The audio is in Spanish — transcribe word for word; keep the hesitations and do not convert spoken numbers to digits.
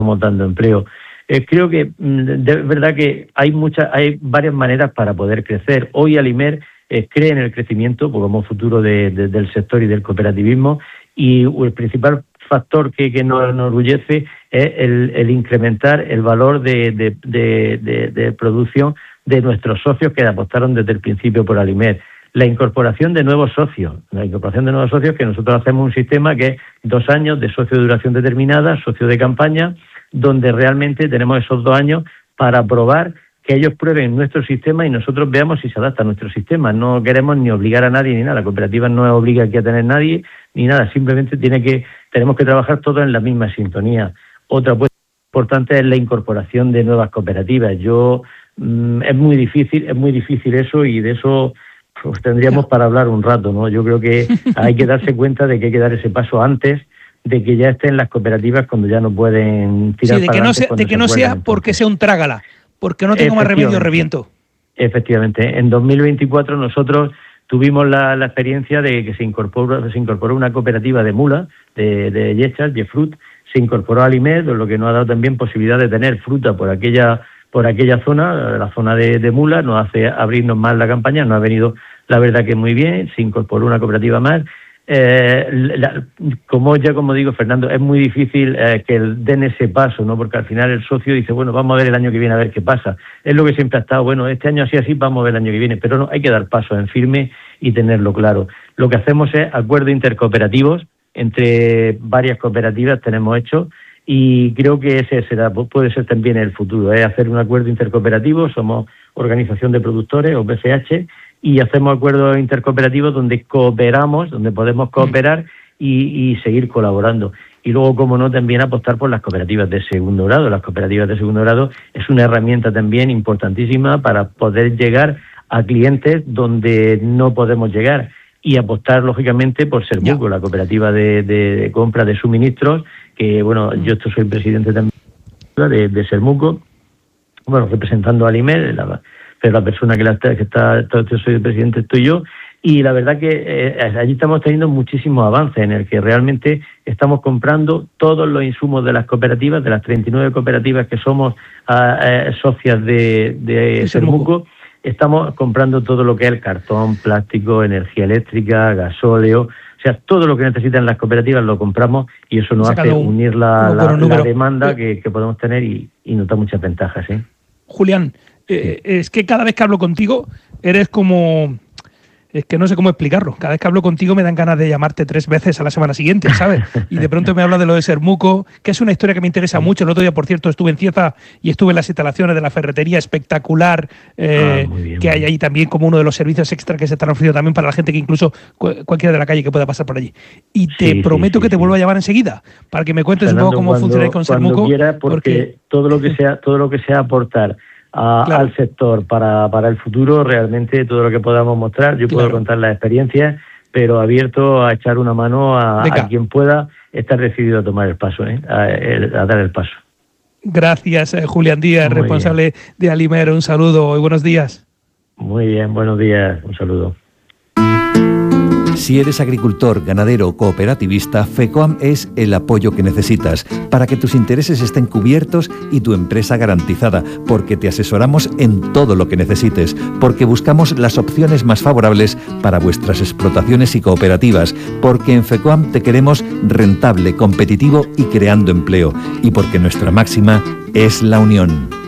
estamos dando empleo. Eh, creo que de verdad que hay muchas, hay varias maneras para poder crecer. Hoy Alimer eh, cree en el crecimiento como futuro de, de, del sector y del cooperativismo, y el principal factor que, que nos enorgullece es el, el incrementar el valor de, de, de, de, de producción de nuestros socios que apostaron desde el principio por Alimer. La incorporación de nuevos socios, la incorporación de nuevos socios que nosotros hacemos un sistema que es dos años de socio de duración determinada, socio de campaña, donde realmente tenemos esos dos años para probar que ellos prueben nuestro sistema y nosotros veamos si se adapta a nuestro sistema. No queremos ni obligar a nadie ni nada, la cooperativa no obliga aquí a tener nadie ni nada, simplemente tiene que tenemos que trabajar todos en la misma sintonía. Otra pues importante es la incorporación de nuevas cooperativas. Yo mmm, es muy difícil, es muy difícil eso, y de eso pues tendríamos para hablar un rato, ¿no? Yo creo que hay que darse cuenta de que hay que dar ese paso antes de que ya estén las cooperativas cuando ya no pueden tirar sí, de para que no sea, de que no sea entonces. porque sea un trágala, porque no tengo más remedio, reviento. Efectivamente. En dos mil veinticuatro nosotros tuvimos la, la experiencia de que se incorporó, se incorporó una cooperativa de mula, de, de yechas, Yefrut, se incorporó a Alimer, lo que nos ha dado también posibilidad de tener fruta por aquella por aquella zona, la zona de, de mula, nos hace abrirnos más la campaña, nos ha venido la verdad que muy bien, se incorporó una cooperativa más. Eh, la, como ya como digo, Fernando, es muy difícil eh, que den ese paso, ¿no? Porque al final el socio dice, bueno, vamos a ver el año que viene a ver qué pasa. Es lo que siempre ha estado, bueno, este año así así, vamos a ver el año que viene, pero no, hay que dar pasos en firme y tenerlo claro. Lo que hacemos es acuerdos intercooperativos entre varias cooperativas, tenemos hecho, y creo que ese será, puede ser también el futuro, es ¿eh? hacer un acuerdo intercooperativo. Somos organización de productores, o B C H, y hacemos acuerdos intercooperativos donde cooperamos, donde podemos cooperar y, y seguir colaborando. Y luego, como no, también apostar por las cooperativas de segundo grado. Las cooperativas de segundo grado es una herramienta también importantísima para poder llegar a clientes donde no podemos llegar, y apostar, lógicamente, por Sermuco, la cooperativa de, de, de compra de suministros, que, bueno, yo esto soy presidente también de, de Sermuco, bueno, representando a Alimer, la, pero la persona que, la, que está, yo soy el presidente, estoy yo, y la verdad que eh, allí estamos teniendo muchísimos avances en el que realmente estamos comprando todos los insumos de las cooperativas, de las treinta y nueve cooperativas que somos eh, socias de, de Sermuco. Estamos comprando todo lo que es el cartón, plástico, energía eléctrica, gasóleo, o sea, todo lo que necesitan las cooperativas lo compramos, y eso nos hace un, unir la, un la, la demanda que, que podemos tener y, y nos da muchas ventajas, ¿eh? Julián, eh, es que cada vez que hablo contigo eres como... Es que no sé cómo explicarlo. Cada vez que hablo contigo me dan ganas de llamarte tres veces a la semana siguiente, ¿sabes? Y de pronto me hablas de lo de Sermuco, que es una historia que me interesa mucho. El otro día, por cierto, estuve en Cieza y estuve en las instalaciones de la ferretería espectacular eh, ah, bien, que hay ahí también, como uno de los servicios extra que se están ofreciendo también para la gente que incluso cu- cualquiera de la calle que pueda pasar por allí. Y te sí, prometo sí, sí, que te sí. vuelvo a llamar enseguida para que me cuentes Fernando, un poco cómo funcionáis con Sermuco. Cuando quiera, porque, porque todo lo que sea, todo lo que sea aportar A, claro. al sector para, para el futuro, realmente todo lo que podamos mostrar, yo puedo claro. contar las experiencias, pero abierto a echar una mano a, a quien pueda estar decidido a tomar el paso, ¿eh? a, a dar el paso. Gracias, eh, Julián Díaz, Muy responsable bien. de Alimer. Un saludo y buenos días. Muy bien, buenos días, un saludo. Si eres agricultor, ganadero o cooperativista, FECOAM es el apoyo que necesitas para que tus intereses estén cubiertos y tu empresa garantizada, porque te asesoramos en todo lo que necesites, porque buscamos las opciones más favorables para vuestras explotaciones y cooperativas, porque en FECOAM te queremos rentable, competitivo y creando empleo, y porque nuestra máxima es la unión.